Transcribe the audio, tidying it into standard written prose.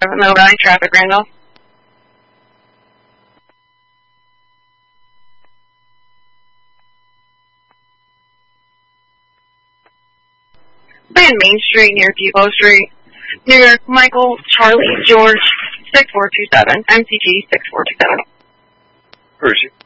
Mill Valley traffic, Randolph. And Main Street near Depot Street. New York, Michael, Charlie, George, 6427, MCT 6427. Where is she?